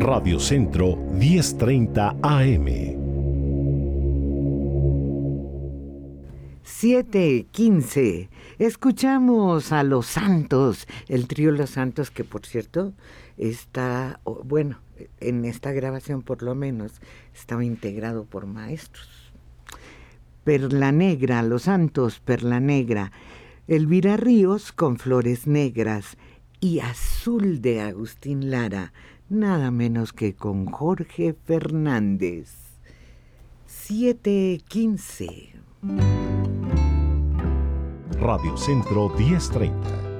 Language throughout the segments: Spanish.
Radio Centro 1030 AM. 7:15. Escuchamos a Los Santos, el trío Los Santos, que por cierto está, bueno, en esta grabación por lo menos, estaba integrado por maestros. Perla Negra, Los Santos, Perla Negra, Elvira Ríos con Flores Negras y Azul de Agustín Lara, nada menos que con Jorge Fernández. 7:15. Radio Centro 1030.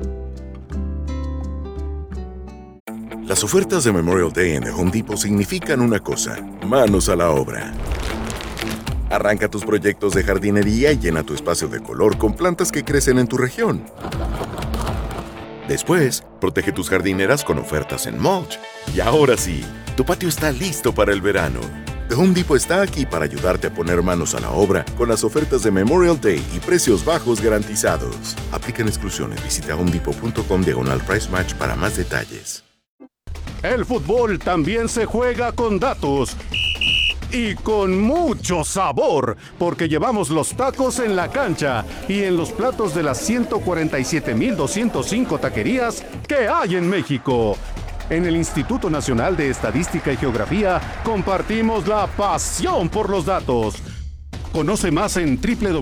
Las ofertas de Memorial Day en The Home Depot significan una cosa: manos a la obra. Arranca tus proyectos de jardinería y llena tu espacio de color con plantas que crecen en tu región. Después, protege tus jardineras con ofertas en mulch. Y ahora sí, tu patio está listo para el verano. The Home Depot está aquí para ayudarte a poner manos a la obra con las ofertas de Memorial Day y precios bajos garantizados. Aplican exclusiones. Visita homedepot.com/price match para más detalles. El fútbol también se juega con datos. Y con mucho sabor, porque llevamos los tacos en la cancha y en los platos de las 147,205 taquerías que hay en México. En el Instituto Nacional de Estadística y Geografía compartimos la pasión por los datos. Conoce más en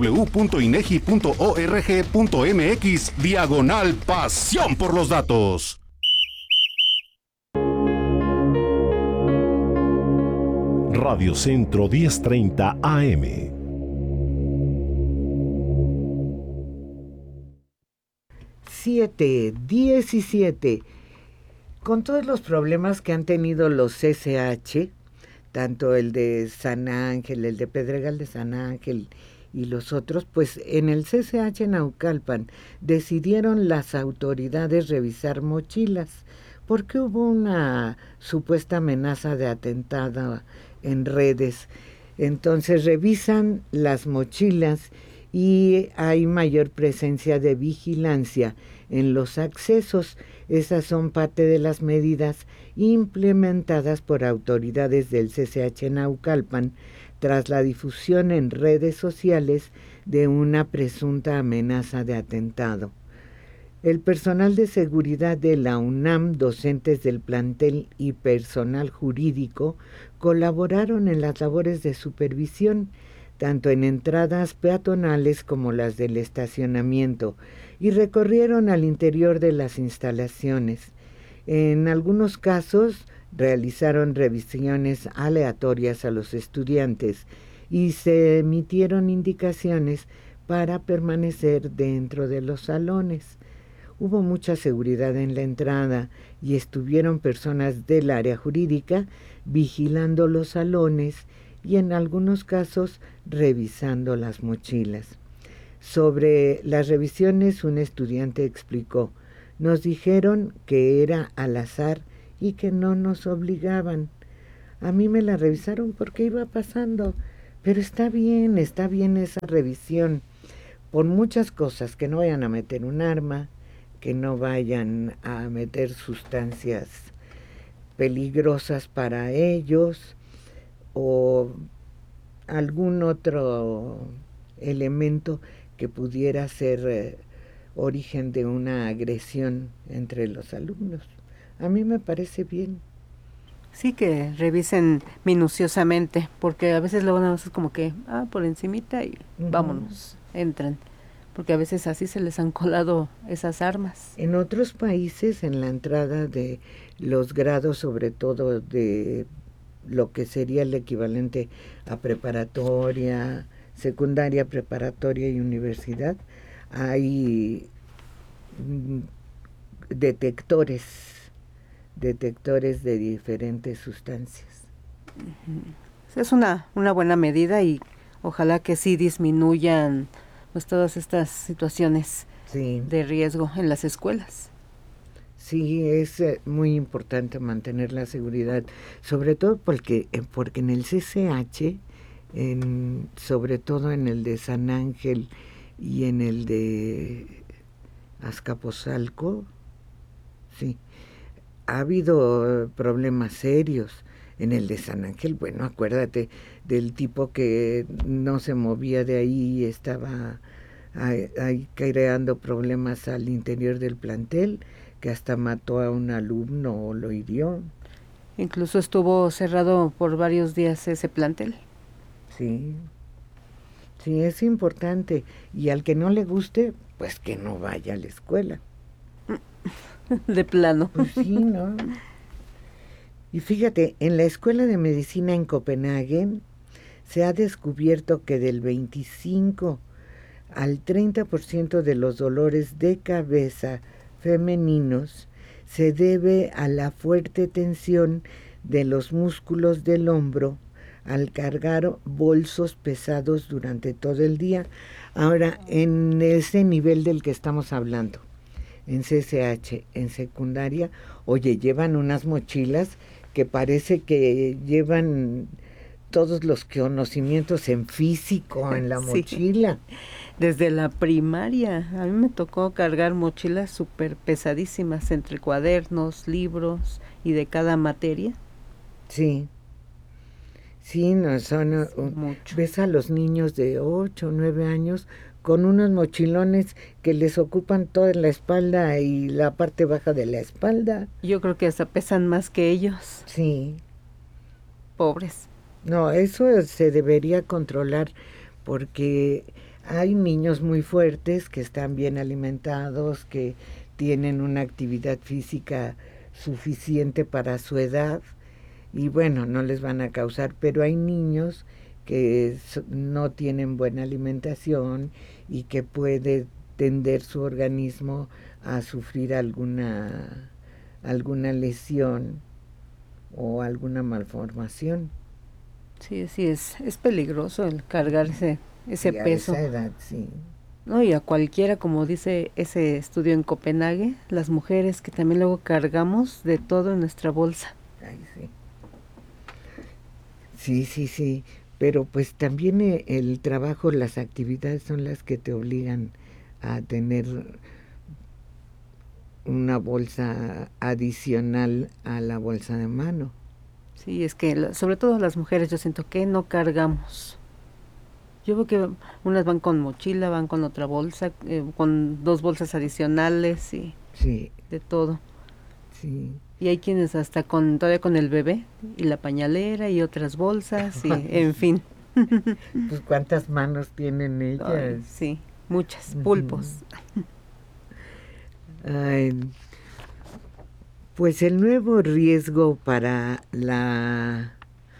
www.inegi.org.mx/pasión por los datos. Radio Centro 1030 AM. 7:17. Con todos los problemas que han tenido los CCH, tanto el de San Ángel, el de Pedregal de San Ángel y los otros, pues en el CCH Naucalpan decidieron las autoridades revisar mochilas, porque hubo una supuesta amenaza de atentado en redes. Entonces revisan las mochilas y hay mayor presencia de vigilancia en los accesos. Esas son parte de las medidas implementadas por autoridades del CCH Naucalpan tras la difusión en redes sociales de una presunta amenaza de atentado. El personal de seguridad de la UNAM, docentes del plantel y personal jurídico colaboraron en las labores de supervisión, tanto en entradas peatonales como las del estacionamiento, y recorrieron al interior de las instalaciones. En algunos casos realizaron revisiones aleatorias a los estudiantes y se emitieron indicaciones para permanecer dentro de los salones. Hubo mucha seguridad en la entrada y estuvieron personas del área jurídica vigilando los salones y en algunos casos revisando las mochilas. Sobre las revisiones, un estudiante explicó: nos dijeron que era al azar y que no nos obligaban. A mí me la revisaron porque iba pasando, pero está bien esa revisión, por muchas cosas, que no vayan a meter un arma, que no vayan a meter sustancias peligrosas para ellos o algún otro elemento que pudiera ser origen de una agresión entre los alumnos. A mí me parece bien. Sí, que revisen minuciosamente, porque a veces luego nada más es como que, por encimita y vámonos, entran. Porque a veces así se les han colado esas armas. En otros países, en la entrada de los grados, sobre todo de lo que sería el equivalente a preparatoria, secundaria, preparatoria y universidad, hay detectores de diferentes sustancias. Es una buena medida y ojalá que sí disminuyan pues todas estas situaciones de riesgo en las escuelas. Sí, es muy importante mantener la seguridad, sobre todo porque en el CCH, sobre todo en el de San Ángel y en el de Azcapotzalco, sí, ha habido problemas serios. En el de San Ángel, bueno, acuérdate del tipo que no se movía de ahí y estaba ahí creando problemas al interior del plantel, que hasta mató a un alumno o lo hirió. Incluso estuvo cerrado por varios días ese plantel. Sí, sí, es importante. Y al que no le guste, pues que no vaya a la escuela. De plano. Pues sí, ¿no? Y fíjate, en la Escuela de Medicina en Copenhague se ha descubierto que del 25 al 30% de los dolores de cabeza femeninos se debe a la fuerte tensión de los músculos del hombro al cargar bolsos pesados durante todo el día. Ahora, en ese nivel del que estamos hablando, en CCH, en secundaria, oye, llevan unas mochilas que parece que llevan todos los conocimientos en físico en la mochila. Desde la primaria, a mí me tocó cargar mochilas súper pesadísimas entre cuadernos, libros y de cada materia. Sí, sí, no son mucho. Ves a los niños de 8 o 9 años con unos mochilones que les ocupan toda la espalda y la parte baja de la espalda. Yo creo que hasta pesan más que ellos. Sí. Pobres. No, eso se debería controlar porque hay niños muy fuertes que están bien alimentados, que tienen una actividad física suficiente para su edad y bueno, no les van a causar, pero hay niños que no tienen buena alimentación y que puede tender su organismo a sufrir alguna lesión o alguna malformación. Sí, sí, es peligroso el cargar ese peso. A esa edad, sí. No, y a cualquiera, como dice ese estudio en Copenhague, las mujeres que también luego cargamos de todo en nuestra bolsa. Ay, sí. Sí, sí, sí. Pero pues también el trabajo, las actividades son las que te obligan a tener una bolsa adicional a la bolsa de mano. Sí, es que sobre todo las mujeres yo siento que no cargamos. Yo veo que unas van con mochila, van con otra bolsa, con 2 bolsas adicionales y sí, de todo. Sí. Y hay quienes hasta todavía con el bebé y la pañalera y otras bolsas y en fin. Pues cuántas manos tienen ellas. Ay, sí, muchas, pulpos. Ay, pues el nuevo riesgo para la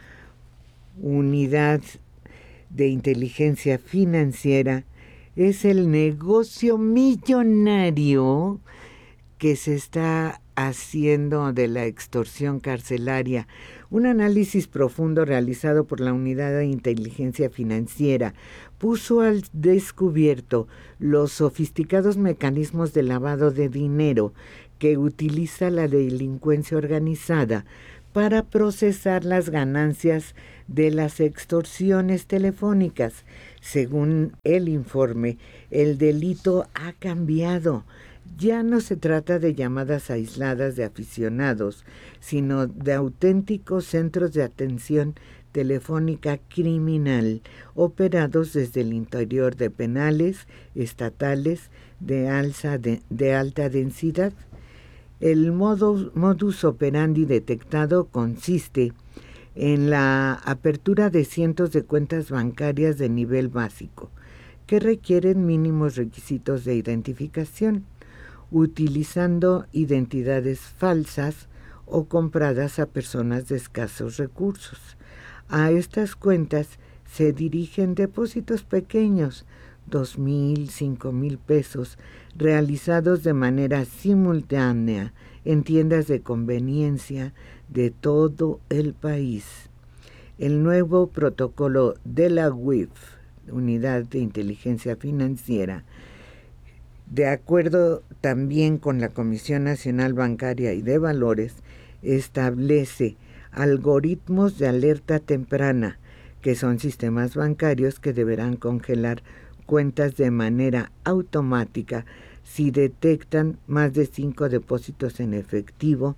unidad de inteligencia financiera es el negocio millonario que se está haciendo de la extorsión carcelaria. Un análisis profundo realizado por la Unidad de Inteligencia Financiera puso al descubierto los sofisticados mecanismos de lavado de dinero que utiliza la delincuencia organizada para procesar las ganancias de las extorsiones telefónicas. Según el informe, el delito ha cambiado. Ya no se trata de llamadas aisladas de aficionados, sino de auténticos centros de atención telefónica criminal, operados desde el interior de penales estatales de alta densidad. El modus operandi detectado consiste en la apertura de cientos de cuentas bancarias de nivel básico, que requieren mínimos requisitos de identificación, utilizando identidades falsas o compradas a personas de escasos recursos. A estas cuentas se dirigen depósitos pequeños, 2,000, 5,000 pesos, realizados de manera simultánea en tiendas de conveniencia de todo el país. El nuevo protocolo de la UIF, Unidad de Inteligencia Financiera, de acuerdo también con la Comisión Nacional Bancaria y de Valores, establece algoritmos de alerta temprana, que son sistemas bancarios que deberán congelar cuentas de manera automática si detectan más de 5 depósitos en efectivo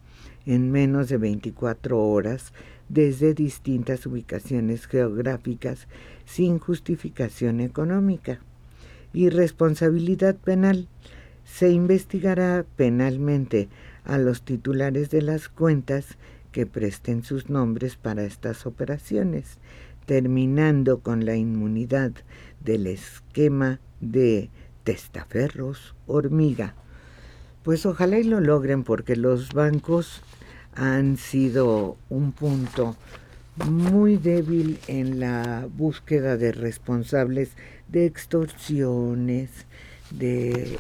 en menos de 24 horas desde distintas ubicaciones geográficas sin justificación económica. Y responsabilidad penal. Se investigará penalmente a los titulares de las cuentas que presten sus nombres para estas operaciones, terminando con la inmunidad del esquema de testaferros hormiga. Pues ojalá y lo logren, porque los bancos han sido un punto muy débil en la búsqueda de responsables de extorsiones, de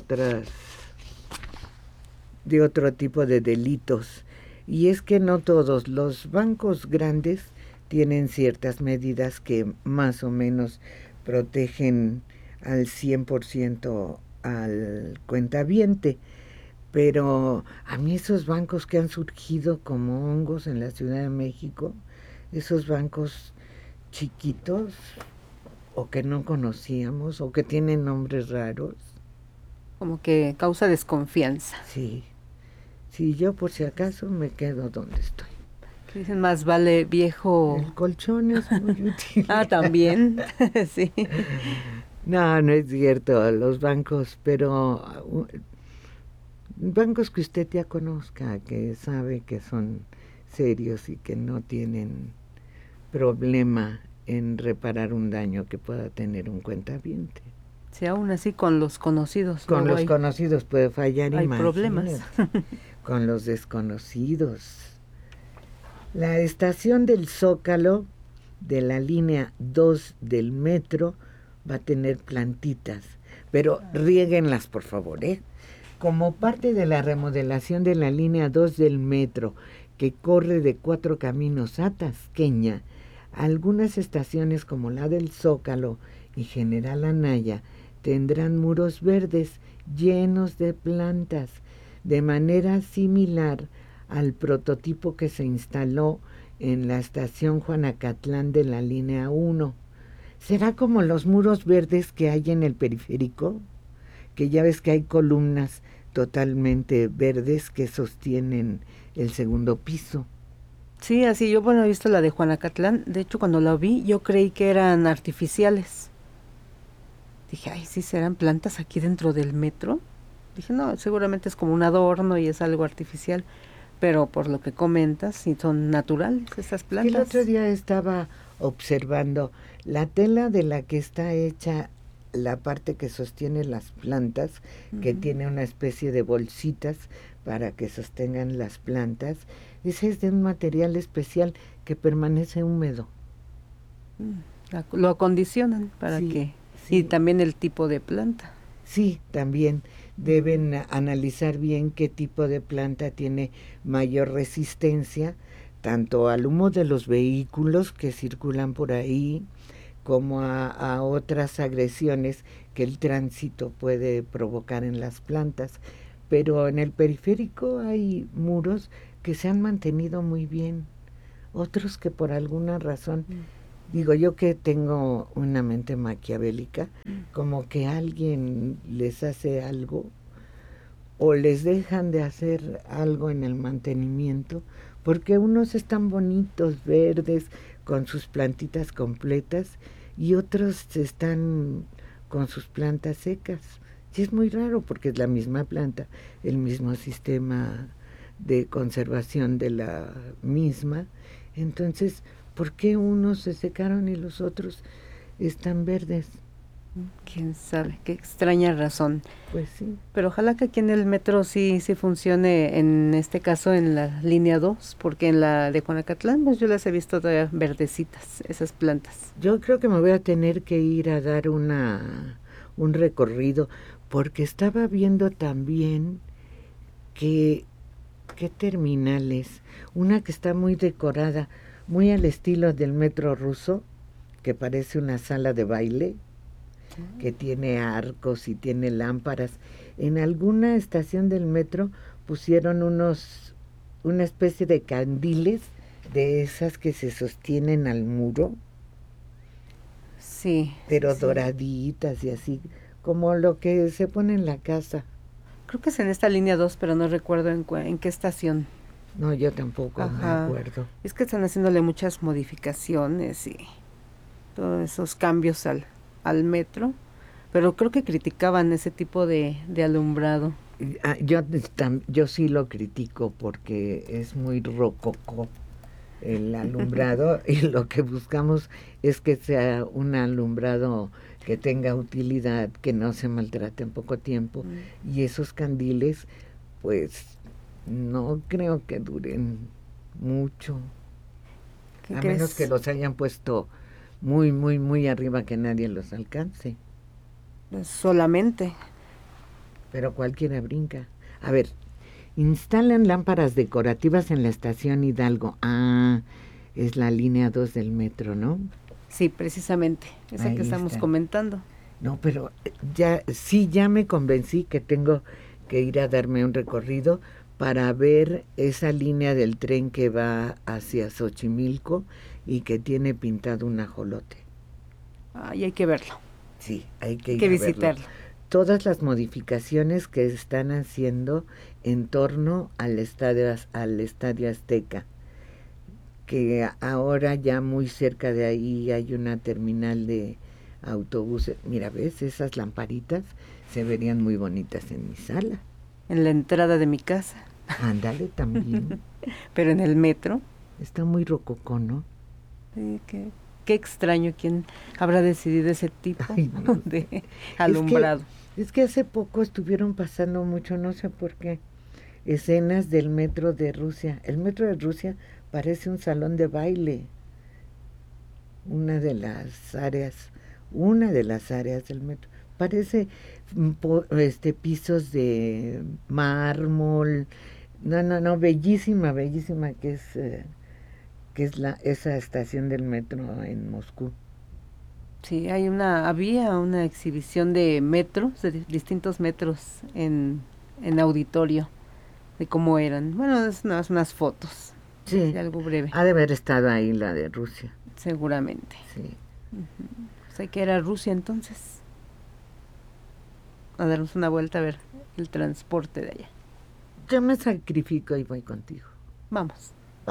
otro tipo de delitos. Y es que no todos los bancos grandes tienen ciertas medidas que más o menos protegen al 100% al cuentaviente, pero a mí esos bancos que han surgido como hongos en la Ciudad de México, esos bancos chiquitos o que no conocíamos o que tienen nombres raros. Como que causa desconfianza. Sí, yo por si acaso me quedo donde estoy. Que dicen más vale viejo. El colchón es muy útil. También, sí. No es cierto, los bancos, pero bancos que usted ya conozca, que sabe que son serios y que no tienen problema en reparar un daño que pueda tener un cuentaviente. Sí, aún así con los conocidos. Con los conocidos puede fallar, hay problemas. Con los desconocidos. La estación del Zócalo de la línea 2 del metro va a tener plantitas, pero riéguenlas por favor, ¿eh? Como parte de la remodelación de la línea 2 del metro, que corre de Cuatro Caminos a Tasqueña, algunas estaciones como la del Zócalo y General Anaya tendrán muros verdes llenos de plantas, de manera similar al prototipo que se instaló en la estación Juanacatlán de la línea 1. ¿Será como los muros verdes que hay en el periférico? Que ya ves que hay columnas totalmente verdes que sostienen el segundo piso. Sí, así yo he visto la de Juanacatlán. De hecho, cuando la vi, yo creí que eran artificiales. Dije, ay, ¿sí serán plantas aquí dentro del metro? Dije, no, seguramente es como un adorno y es algo artificial. Pero por lo que comentas, sí son naturales esas plantas. El otro día estaba observando la tela de la que está hecha la parte que sostiene las plantas, que tiene una especie de bolsitas para que sostengan las plantas. Ese es de un material especial que permanece húmedo. Lo acondicionan para que... Sí. Y también el tipo de planta. Sí, también deben analizar bien qué tipo de planta tiene mayor resistencia, tanto al humo de los vehículos que circulan por ahí, como a otras agresiones que el tránsito puede provocar en las plantas. Pero en el periférico hay muros que se han mantenido muy bien, otros que por alguna razón, digo yo que tengo una mente maquiavélica, como que alguien les hace algo o les dejan de hacer algo en el mantenimiento, porque unos están bonitos, verdes, con sus plantitas completas, y otros están con sus plantas secas. Y es muy raro porque es la misma planta, el mismo sistema de conservación de la misma. Entonces, ¿por qué unos se secaron y los otros están verdes? ¿Quién sabe? Qué extraña razón. Pues sí. Pero ojalá que aquí en el metro sí funcione, en este caso en la línea 2, porque en la de Juanacatlán pues yo las he visto todavía verdecitas, esas plantas. Yo creo que me voy a tener que ir a dar un recorrido, porque estaba viendo también que qué terminales, una que está muy decorada, muy al estilo del metro ruso, que parece una sala de baile, que tiene arcos y tiene lámparas. En alguna estación del metro pusieron una especie de candiles de esas que se sostienen al muro. Sí. Pero doraditas y así, como lo que se pone en la casa. Creo que es en esta línea 2, pero no recuerdo en qué estación. No, yo tampoco me acuerdo. Es que están haciéndole muchas modificaciones y todos esos cambios al metro, pero creo que criticaban ese tipo de alumbrado. Yo sí lo critico porque es muy rococó el alumbrado y lo que buscamos es que sea un alumbrado que tenga utilidad, que no se maltrate en poco tiempo, y esos candiles pues no creo que duren mucho, a menos que los hayan puesto muy, muy, muy arriba que nadie los alcance. Pues solamente. Pero cualquiera brinca. A ver, instalan lámparas decorativas en la estación Hidalgo. Es la línea 2 del metro, ¿no? Sí, precisamente, esa Ahí que estamos está comentando. No, pero ya me convencí que tengo que ir a darme un recorrido para ver esa línea del tren que va hacia Xochimilco y que tiene pintado un ajolote. Y hay que verlo. Sí, hay que ir que a visitarlo. Verlo. Todas las modificaciones que están haciendo en torno al estadio Azteca, que ahora ya muy cerca de ahí hay una terminal de autobuses. Mira, ¿ves? Esas lamparitas se verían muy bonitas en mi sala. En la entrada de mi casa. Ándale, también. Pero en el metro. Está muy rococó, ¿no? Sí, qué extraño quién habrá decidido ese tipo de alumbrado. Es que hace poco estuvieron pasando mucho, no sé por qué, escenas del metro de Rusia. El metro de Rusia parece un salón de baile. Una de las áreas del metro. Parece pisos de mármol. No, bellísima que es esa estación del metro en Moscú. Sí, había una exhibición de metros, de distintos metros en auditorio, de cómo eran. Bueno, es unas fotos. Sí, algo breve. Ha de haber estado ahí la de Rusia. Seguramente. Sí. Pues hay que ir a Rusia entonces. A darnos una vuelta a ver el transporte de allá. Yo me sacrifico y voy contigo. Vamos.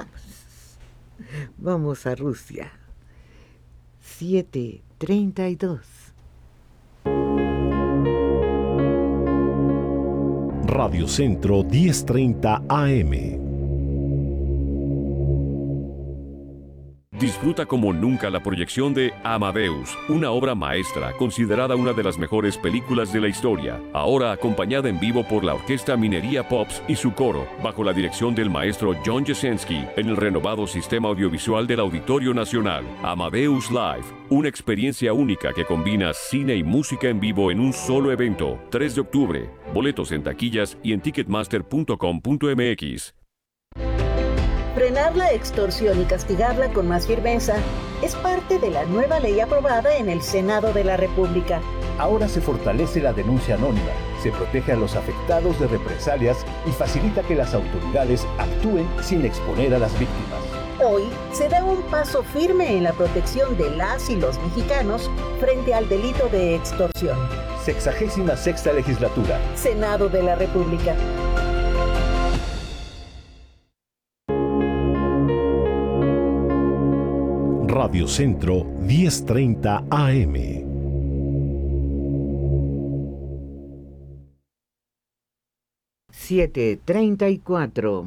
Vamos a Rusia. 7:32. Radio Centro 10:30 AM. Disfruta como nunca la proyección de Amadeus, una obra maestra considerada una de las mejores películas de la historia, ahora acompañada en vivo por la Orquesta Minería Pops y su coro, bajo la dirección del maestro John Jasenski, en el renovado sistema audiovisual del Auditorio Nacional. Amadeus Live, una experiencia única que combina cine y música en vivo en un solo evento. 3 de octubre, boletos en taquillas y en ticketmaster.com.mx. Frenar la extorsión y castigarla con más firmeza es parte de la nueva ley aprobada en el Senado de la República. Ahora se fortalece la denuncia anónima, se protege a los afectados de represalias y facilita que las autoridades actúen sin exponer a las víctimas. Hoy se da un paso firme en la protección de las y los mexicanos frente al delito de extorsión. 66ª Legislatura. Senado de la República. Radio Centro 10:30 AM. $7:34.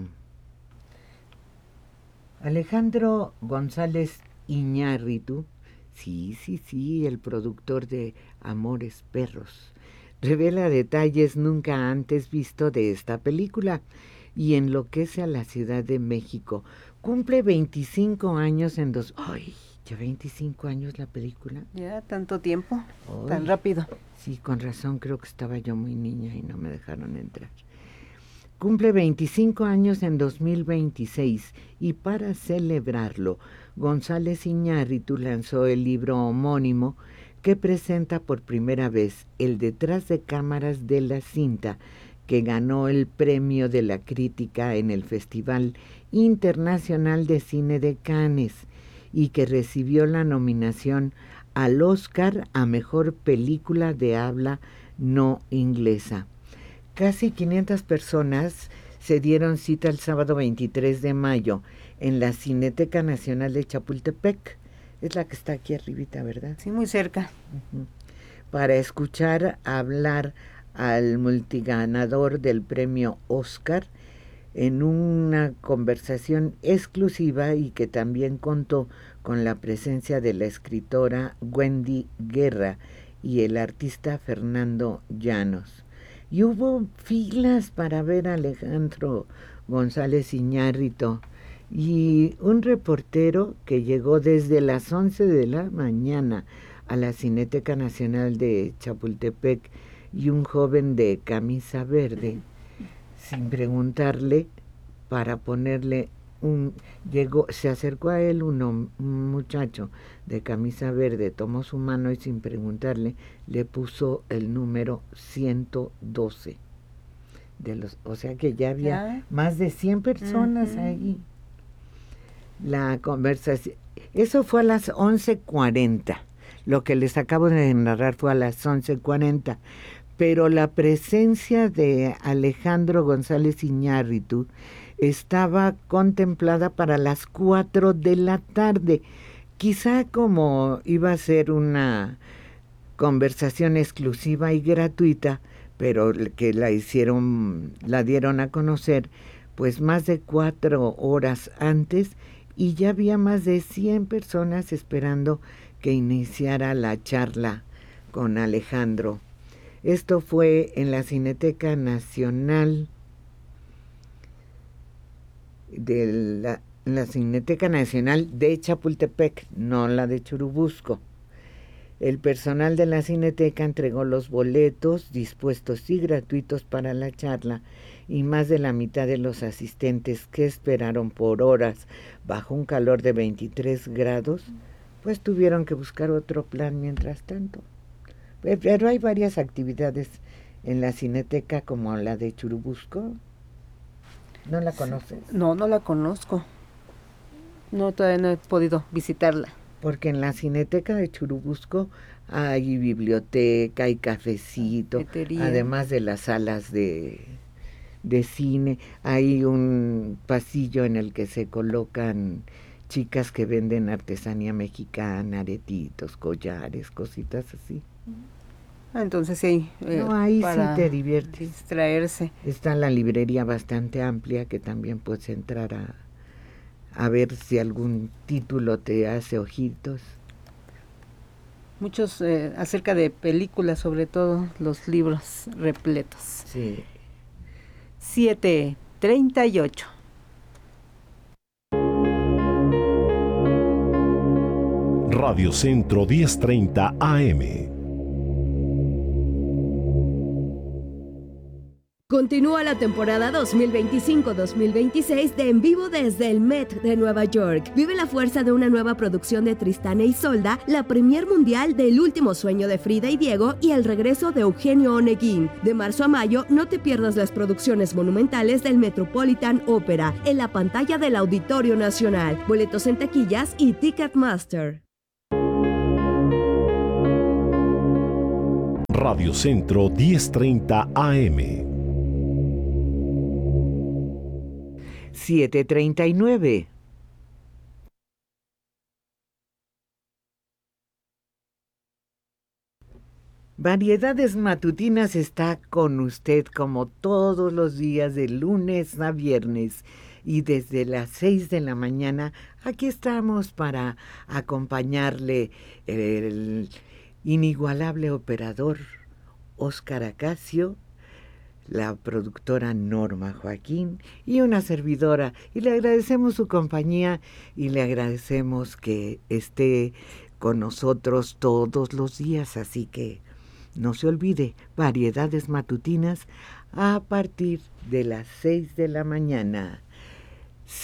Alejandro González Iñárritu, sí, el productor de Amores Perros, revela detalles nunca antes visto de esta película y enloquece a la Ciudad de México. Cumple 25 años en ya 25 años la película. Ya, tanto tiempo, tan rápido. Sí, con razón, creo que estaba yo muy niña y no me dejaron entrar. Cumple 25 años en 2026 y para celebrarlo, González Iñárritu lanzó el libro homónimo que presenta por primera vez el detrás de cámaras de la cinta que ganó el premio de la crítica en el Festival Internacional de Cine de Cannes y que recibió la nominación al Oscar a Mejor Película de Habla No Inglesa. Casi 500 personas se dieron cita el sábado 23 de mayo en la Cineteca Nacional de Chapultepec. Es la que está aquí arribita, ¿verdad? Sí, muy cerca. Para escuchar hablar al multiganador del premio Oscar en una conversación exclusiva y que también contó con la presencia de la escritora Wendy Guerra y el artista Fernando Llanos. Y hubo filas para ver a Alejandro González Iñárritu y un reportero que llegó desde las 11 de la mañana a la Cineteca Nacional de Chapultepec y un joven de camisa verde, sin preguntarle, para ponerle se acercó a él un muchacho de camisa verde, tomó su mano y sin preguntarle le puso el número 112. O sea que ya había más de 100 personas ahí. La conversación, eso fue a las 11:40. Lo que les acabo de narrar fue a las 11:40. Pero la presencia de Alejandro González Iñárritu estaba contemplada para las 4 de la tarde. Quizá como iba a ser una conversación exclusiva y gratuita, pero que la dieron a conocer pues más de 4 horas antes, y ya había más de 100 personas esperando que iniciara la charla con Alejandro. Esto fue en la Cineteca Nacional la Cineteca Nacional de Chapultepec, no la de Churubusco. El personal de la Cineteca entregó los boletos dispuestos y gratuitos para la charla, y más de la mitad de los asistentes que esperaron por horas bajo un calor de 23 grados, pues tuvieron que buscar otro plan mientras tanto. Pero hay varias actividades en la Cineteca como la de Churubusco. ¿No la conoces? No, no la conozco. No, todavía no he podido visitarla. Porque en la Cineteca de Churubusco hay biblioteca, hay cafecito, Cafetería. Además de las salas de cine, hay un pasillo en el que se colocan chicas que venden artesanía mexicana, aretitos, collares, cositas así. Entonces sí, ahí sí te diviertes. Distraerse. Está la librería bastante amplia que también puedes entrar a ver si algún título te hace ojitos. Muchos acerca de películas, sobre todo los libros repletos. Sí. 7:38. Radio Centro 1030 AM. Continúa la temporada 2025-2026 de En Vivo desde el Met de Nueva York. Vive la fuerza de una nueva producción de Tristán e Isolda, la premier mundial del Último Sueño de Frida y Diego y el regreso de Eugenio Oneguín. De marzo a mayo, no te pierdas las producciones monumentales del Metropolitan Opera en la pantalla del Auditorio Nacional. Boletos en taquillas y Ticketmaster. Radio Centro 1030 AM. 7:39. Variedades Matutinas está con usted como todos los días de lunes a viernes, y desde las 6 de la mañana aquí estamos para acompañarle el inigualable operador Óscar Acacio, la productora Norma Joaquín y una servidora, y le agradecemos su compañía y le agradecemos que esté con nosotros todos los días, así que no se olvide, Variedades Matutinas a partir de las 6 de la mañana.